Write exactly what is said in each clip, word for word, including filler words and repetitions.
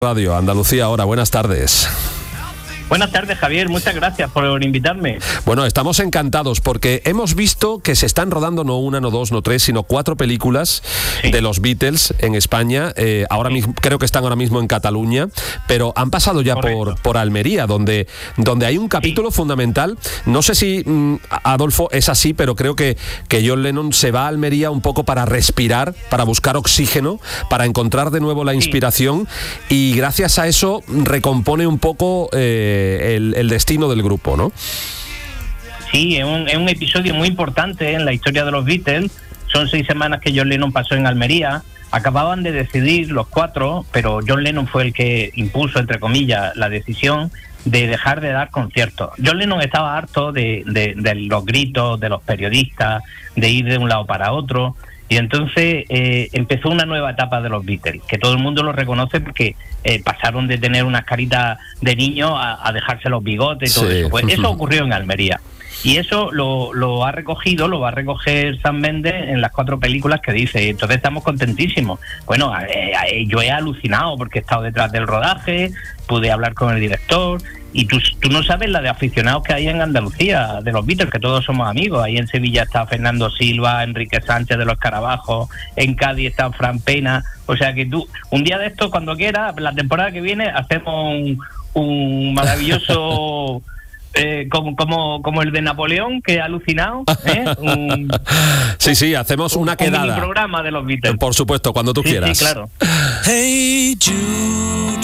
Radio Andalucía Ahora, buenas tardes. Buenas tardes, Javier, muchas gracias por invitarme. Bueno, estamos encantados porque hemos visto que se están rodando no una, no dos, no tres, sino cuatro películas sí. de los Beatles en España. Eh, ahora sí. mismo, creo que están ahora mismo en Cataluña, pero han pasado ya por, por Almería, donde, donde hay un capítulo sí. fundamental. No sé si, mm, Adolfo, es así, pero creo que, que John Lennon se va a Almería un poco para respirar, para buscar oxígeno, para encontrar de nuevo la inspiración sí. y gracias a eso recompone un poco... Eh, El, el destino del grupo, ¿no? Sí, es un, es un episodio muy importante en la historia de los Beatles. Son seis semanas que John Lennon pasó en Almería. Acababan de decidir los cuatro, pero John Lennon fue el que impuso, entre comillas, la decisión de dejar de dar conciertos. John Lennon estaba harto de, de, de los gritos de los periodistas, de ir de un lado para otro. Y entonces eh, empezó una nueva etapa de los Beatles, que todo el mundo lo reconoce porque eh, pasaron de tener unas caritas de niños a, a dejarse los bigotes y todo sí. eso. Pues eso ocurrió en Almería. Y eso lo, lo ha recogido, lo va a recoger Sam Mendes en las cuatro películas que dice. Entonces estamos contentísimos. Bueno, eh, eh, yo he alucinado porque he estado detrás del rodaje, pude hablar con el director. Y tú, tú no sabes la de aficionados que hay en Andalucía, de los Beatles, que todos somos amigos. Ahí en Sevilla está Fernando Silva, Enrique Sánchez de los Escarabajos, en Cádiz está Fran Pena. O sea que tú, un día de esto, cuando quieras, la temporada que viene, hacemos un, un maravilloso... Eh, como, como, como el de Napoleón, que ha alucinado, ¿eh? Un, sí, sí, hacemos una un, quedada. Un programa de los Beatles. Por supuesto, cuando tú sí, quieras. Sí, claro. Hey Jude,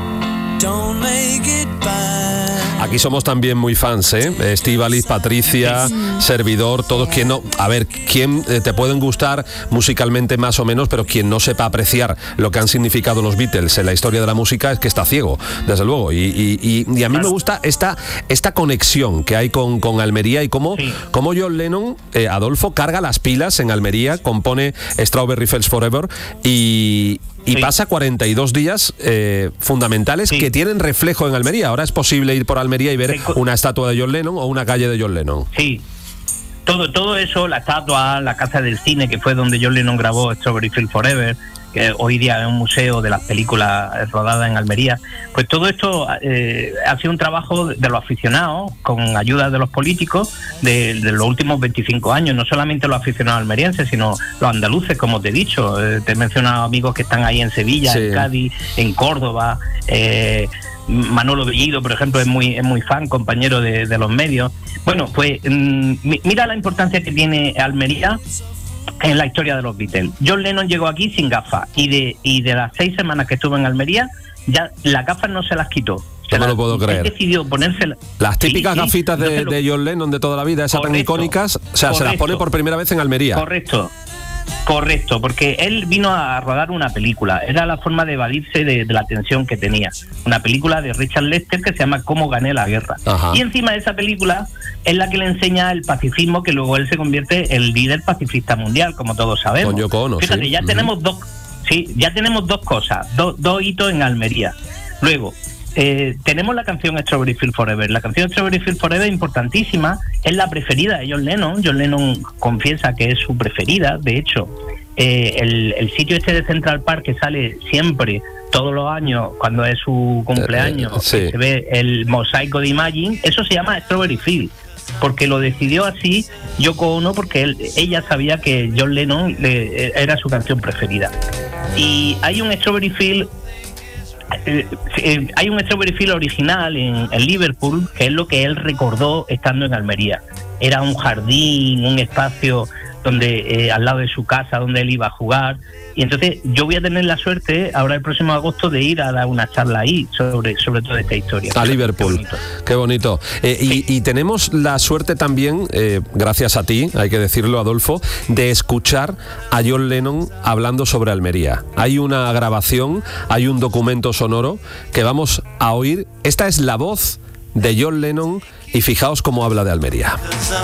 don't make it bad. Aquí somos también muy fans, ¿eh? Estíbaliz, Patricia, servidor, todos quien no... A ver, quien eh, te pueden gustar musicalmente más o menos, pero quien no sepa apreciar lo que han significado los Beatles en la historia de la música es que está ciego, desde luego. Y, y, y, y a mí me gusta esta, esta conexión que hay con, con Almería y cómo, sí. cómo John Lennon, eh, Adolfo, carga las pilas en Almería, compone Strawberry Fields Forever y... Y sí. pasa cuarenta y dos días eh, fundamentales sí. que tienen reflejo en Almería. Ahora es posible ir por Almería y ver sí. una estatua de John Lennon o una calle de John Lennon. Sí, todo todo eso, la estatua, la casa del cine, que fue donde John Lennon grabó Strawberry Fields Forever, que hoy día es un museo de las películas rodadas en Almería. Pues todo esto eh, ha sido un trabajo de los aficionados, con ayuda de los políticos, de, de los últimos veinticinco años, no solamente los aficionados almerienses, sino los andaluces, como te he dicho. Eh, te he mencionado amigos que están ahí en Sevilla, sí. en Cádiz, en Córdoba. Eh, Manolo Bellido, por ejemplo, es muy es muy fan, compañero de, de los medios. Bueno, pues mm, mira la importancia que tiene Almería en la historia de los Beatles. John Lennon llegó aquí sin gafas y de y de las seis semanas que estuvo en Almería, ya las gafas no se las quitó. No me lo puedo creer. Decidió ponérsela. Las típicas sí, sí, gafitas de, de John Lennon de toda la vida, esas tan icónicas, o sea, correcto, se las pone por primera vez en Almería. Correcto. Correcto, porque él vino a rodar una película, era la forma de evadirse de, de la tensión que tenía, una película de Richard Lester que se llama Cómo gané la guerra. Ajá. Y encima de esa película es la que le enseña el pacifismo, que luego él se convierte en líder pacifista mundial, como todos sabemos. Con Yoko Ono, fíjate, sí. ya uh-huh. tenemos dos, sí, ya tenemos dos cosas, do, dos hitos en Almería. Luego, Eh, tenemos la canción Strawberry Fields Forever. La canción Strawberry Fields Forever es importantísima, es la preferida de John Lennon. John Lennon confiesa que es su preferida. De hecho, eh, el, el sitio este de Central Park que sale siempre, todos los años, cuando es su cumpleaños, eh, eh, sí. se ve el mosaico de Imagine, eso se llama Strawberry Fields, porque lo decidió así Yoko Ono, porque él, ella sabía que John Lennon le, era su canción preferida. Y hay un Strawberry Fields Eh, eh, hay un Strawberry Fields original en, en Liverpool, que es lo que él recordó estando en Almería. Era un jardín, un espacio donde eh, al lado de su casa, donde él iba a jugar. Y entonces yo voy a tener la suerte ahora el próximo agosto de ir a dar una charla ahí sobre, sobre toda esta historia. A Liverpool, qué bonito. Qué bonito. Eh, sí. y, y tenemos la suerte también, eh, gracias a ti, hay que decirlo, Adolfo, de escuchar a John Lennon hablando sobre Almería. Hay una grabación, hay un documento sonoro que vamos a oír. Esta es la voz de John Lennon y fijaos cómo habla de Almería.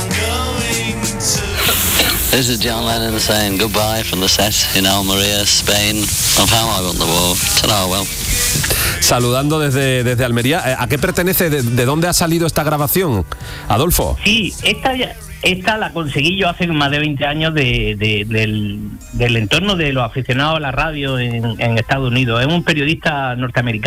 This is John Lennon saying goodbye from the set in Almería, Spain, of how I won the war. Ta-da, well. Saludando desde, desde Almería. ¿A qué pertenece? ¿De, de dónde ha salido esta grabación, Adolfo? Sí, esta, Esta la conseguí yo hace más de veinte años de, de, del, del entorno de los aficionados a la radio en, en Estados Unidos. Es un periodista norteamericano